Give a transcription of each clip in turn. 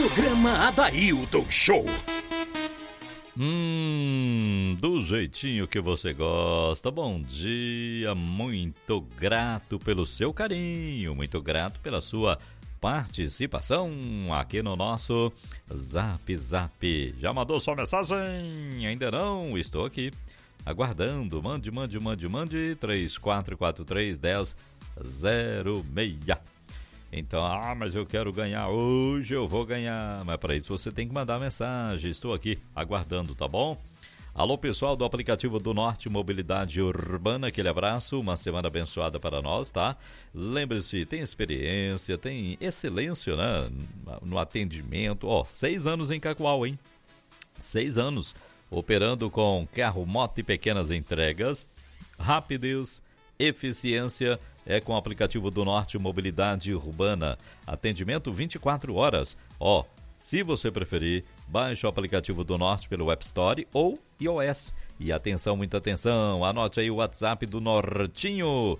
Programa Adailton Show. Do jeitinho que você gosta. Bom dia, muito grato pelo seu carinho, muito grato pela sua participação aqui no nosso Zap Zap. Já mandou sua mensagem? Ainda não? Estou aqui aguardando. Mande 3443-1006. Então, mas eu quero ganhar hoje, eu vou ganhar. Mas para isso você tem que mandar mensagem. Estou aqui aguardando, tá bom? Alô, pessoal do aplicativo do Norte Mobilidade Urbana, aquele abraço, uma semana abençoada para nós, tá? Lembre-se, tem experiência, tem excelência, né? No atendimento. 6 anos em Cacoal, hein? 6 anos operando com carro, moto e pequenas entregas. Rapidez, eficiência, é com o aplicativo do Norte Mobilidade Urbana. Atendimento 24 horas. Se você preferir, baixe o aplicativo do Norte pelo App Store ou iOS. E atenção, muita atenção, anote aí o WhatsApp do Nortinho,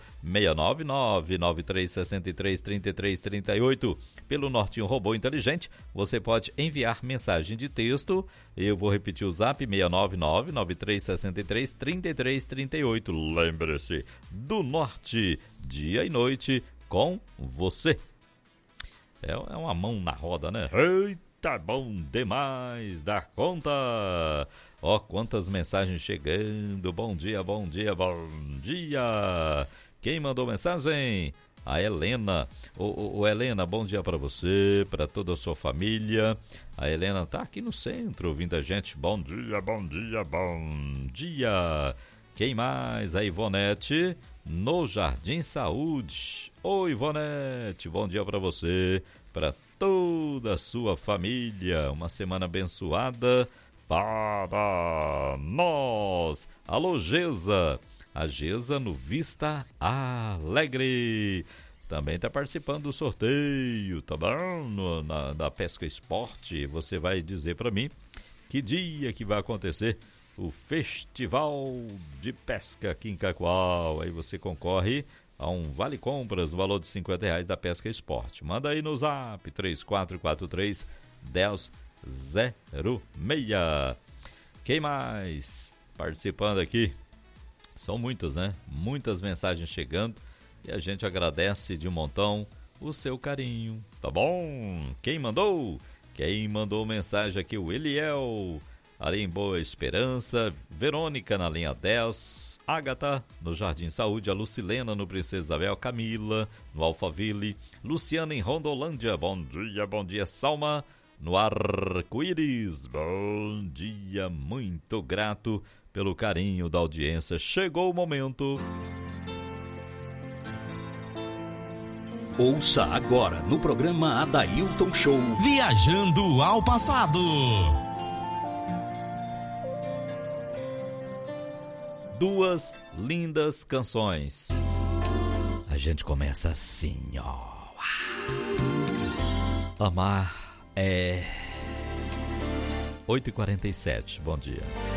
699-9363-3338. Pelo Nortinho Robô Inteligente, você pode enviar mensagem de texto. Eu vou repetir o zap, 699-9363-3338. Lembre-se, do Norte, dia e noite com você. É uma mão na roda, né? Eita, bom demais da conta! Quantas mensagens chegando. Bom dia, bom dia, bom dia. Quem mandou mensagem? A Helena. Helena, bom dia para você, para toda a sua família. A Helena tá aqui no centro ouvindo a gente. Bom dia, bom dia, bom dia. Quem mais? A Ivonete, no Jardim Saúde. Oi, Ivonete, bom dia para você, para toda a sua família. Uma semana abençoada para nós. Alô, Geza. A Geza no Vista Alegre. Também está participando do sorteio, tá bom? Da Pesca Esporte. Você vai dizer para mim que dia que vai acontecer o Festival de Pesca aqui em Cacoal. Aí você concorre a um vale compras no valor de R$50 da Pesca Esporte. Manda aí no zap 3443-1006. Quem mais participando aqui? São muitas, né? Muitas mensagens chegando e a gente agradece de um montão o seu carinho, tá bom? Quem mandou? Quem mandou mensagem aqui? O Eliel, ali em Boa Esperança, Verônica na linha 10, Ágata no Jardim Saúde, a Lucilena no Princesa Isabel, Camila no Alphaville, Luciana em Rondolândia, bom dia, Salma no Arco-Íris, bom dia, muito grato pelo carinho da audiência. Chegou o momento. Ouça agora no programa Adailton Show, Viajando ao Passado. Duas lindas canções. A gente começa assim, Amar é 8h47. Bom dia.